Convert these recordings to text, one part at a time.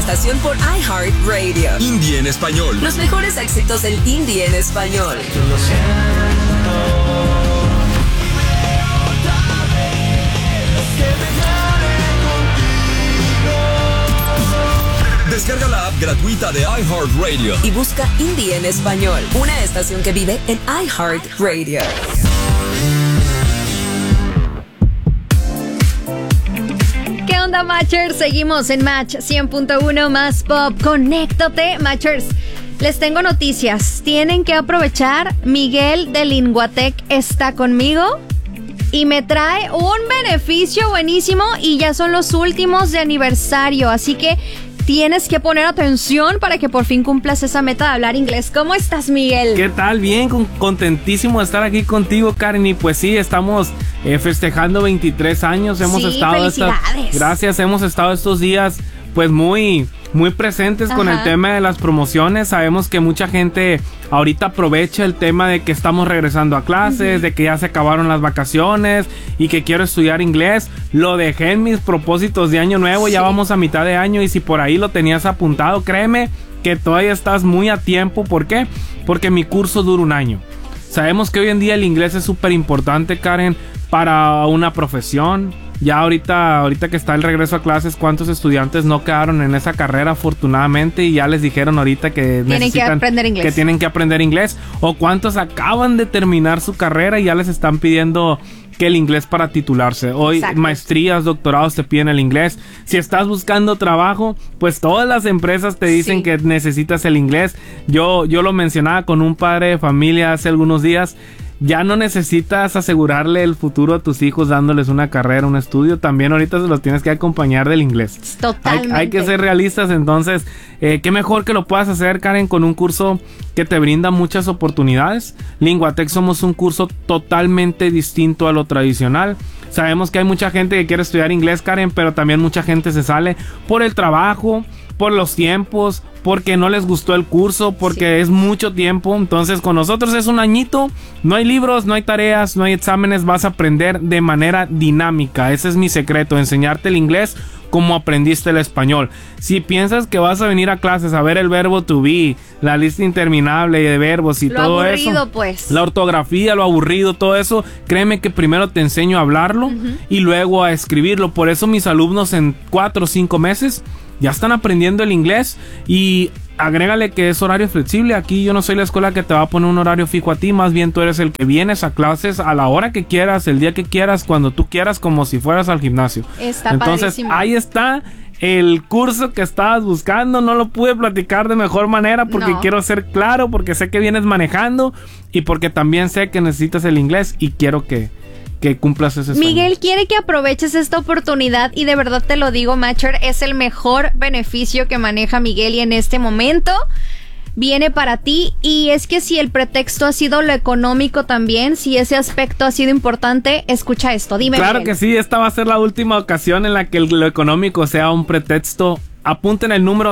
estación por iHeartRadio. Indie en español. Los mejores éxitos del indie en español. Lo siento. Descarga la app gratuita de iHeartRadio y busca Indie en español, una estación que vive en iHeartRadio. ¿Qué onda, Matchers? Seguimos en Match 100.1 más Pop. Conéctate, Matchers. Les tengo noticias. Tienen que aprovechar. Miguel de Linguatec está conmigo y me trae un beneficio buenísimo y ya son los últimos de aniversario. Así que tienes que poner atención para que por fin cumplas esa meta de hablar inglés. ¿Cómo estás, Miguel? ¿Qué tal? Bien, contentísimo de estar aquí contigo, Karen. Y pues sí, estamos festejando 23 años. Hemos estado felicidades. Gracias, hemos estado estos días pues muy presentes con el tema de las promociones. Sabemos que mucha gente ahorita aprovecha el tema de que estamos regresando a clases, de que ya se acabaron las vacaciones y que quiero estudiar inglés. Lo dejé en mis propósitos de año nuevo, ya vamos a mitad de año y si por ahí lo tenías apuntado, créeme que todavía estás muy a tiempo. ¿Por qué? Porque mi curso dura un año. Sabemos que hoy en día el inglés es súper importante, Karen, para una profesión. Ya ahorita que está el regreso a clases, ¿cuántos estudiantes no quedaron en esa carrera afortunadamente y ya les dijeron ahorita que tienen que aprender inglés? Que tienen que aprender inglés. O cuántos acaban de terminar su carrera y ya les están pidiendo que el inglés para titularse. Hoy maestrías, doctorados te piden el inglés. Si estás buscando trabajo, pues todas las empresas te dicen que necesitas el inglés. Yo lo mencionaba con un padre de familia hace algunos días. Ya no necesitas asegurarle el futuro a tus hijos dándoles una carrera, un estudio. También ahorita se los tienes que acompañar del inglés. Totalmente. Hay que ser realistas. Entonces, qué mejor que lo puedas hacer, Karen, con un curso que te brinda muchas oportunidades. Linguatec somos un curso totalmente distinto a lo tradicional. Sabemos que hay mucha gente que quiere estudiar inglés, Karen, pero también mucha gente se sale por el trabajo, por los tiempos, porque no les gustó el curso, porque es mucho tiempo. Entonces con nosotros es un añito, no hay libros, no hay tareas, no hay exámenes, vas a aprender de manera dinámica. Ese es mi secreto, enseñarte el inglés como aprendiste el español. Si piensas que vas a venir a clases a ver el verbo to be, la lista interminable de verbos y todo eso, pues la ortografía, lo aburrido, todo eso, créeme que primero te enseño a hablarlo y luego a escribirlo. Por eso mis alumnos en 4 o 5 meses ya están aprendiendo el inglés. Y agrégale que es horario flexible. Aquí yo no soy la escuela que te va a poner un horario fijo a ti. Más bien tú eres el que vienes a clases a la hora que quieras, el día que quieras, cuando tú quieras, como si fueras al gimnasio. Entonces padrísimo. Ahí está el curso que estabas buscando. No lo pude platicar de mejor manera porque quiero ser claro, porque sé que vienes manejando y porque también sé que necesitas el inglés y quiero que cumplas ese sueño. Miguel quiere que aproveches esta oportunidad y de verdad te lo digo, Matcher, es el mejor beneficio que maneja Miguel y en este momento viene para ti. Y es que si el pretexto ha sido lo económico también, si ese aspecto ha sido importante, escucha esto, dime. Claro Miguel. que sí, esta va a ser la última ocasión en la que lo económico sea un pretexto. Apunten el número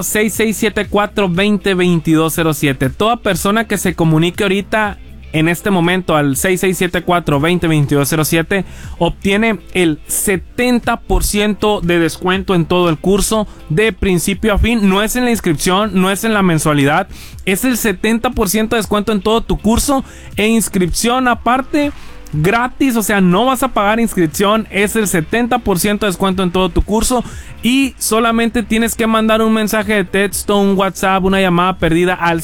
6674-202207. Toda persona que se comunique ahorita en este momento al 6674-202207 obtiene el 70% de descuento en todo el curso de principio a fin. No es en la inscripción, no es en la mensualidad, es el 70% de descuento en todo tu curso e inscripción aparte gratis. O sea, no vas a pagar inscripción, es el 70% de descuento en todo tu curso y solamente tienes que mandar un mensaje de texto, un WhatsApp, una llamada perdida al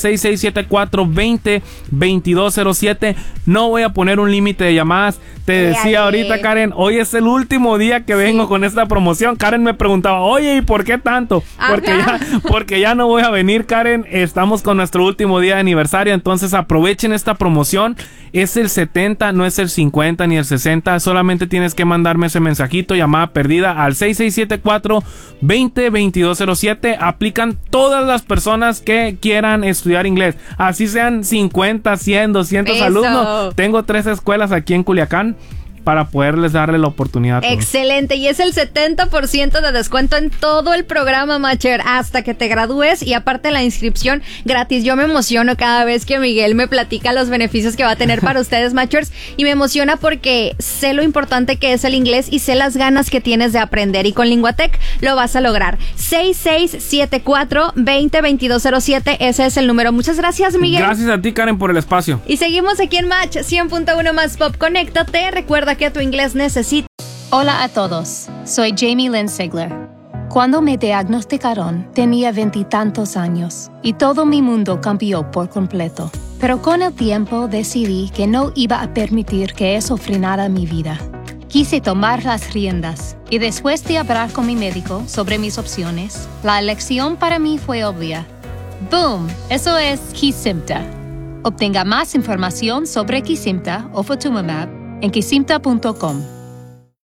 6674-202207. No voy a poner un límite de llamadas. Te decía ahorita, Karen, hoy es el último día que vengo con esta promoción. Karen me preguntaba, oye, ¿y por qué tanto? Porque ya no voy a venir, Karen. Estamos con nuestro último día de aniversario, entonces aprovechen esta promoción. Es el 70, no es el 50 ni el 60. Solamente tienes que mandarme ese mensajito, llamada perdida al 6674-202207. Aplican todas las personas que quieran estudiar inglés. Así sean 50, 100, 200 alumnos. Tengo 3 escuelas aquí en Culiacán para poderles darle la oportunidad a todos. Excelente, y es el 70% de descuento en todo el programa, Matcher, hasta que te gradúes, y aparte la inscripción gratis. Yo me emociono cada vez que Miguel me platica los beneficios que va a tener para ustedes, Matchers, y me emociona porque sé lo importante que es el inglés y sé las ganas que tienes de aprender, y con Linguatec lo vas a lograr. 6674-202207, ese es el número. Muchas gracias, Miguel. Gracias a ti, Karen, por el espacio. Y seguimos aquí en Match 100.1 más Pop. Conéctate, recuerda que tu inglés necesita. Hola a todos, soy Jamie Lynn Sigler. Cuando me diagnosticaron, tenía 20 y tantos años y todo mi mundo cambió por completo. Pero con el tiempo decidí que no iba a permitir que eso frenara mi vida. Quise tomar las riendas y después de hablar con mi médico sobre mis opciones, la elección para mí fue obvia. ¡Boom! Eso es Kesimpta. Obtenga más información sobre Kesimpta o Ofatumumab en kesimpta.com.